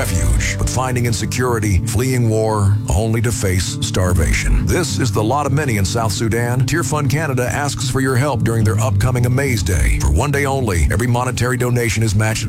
refuge, but finding insecurity, fleeing war, only to face starvation. This is the lot of many in South Sudan. Tear Fund Canada asks for your help during their upcoming Amaze Day. For one day only, every monetary donation is matched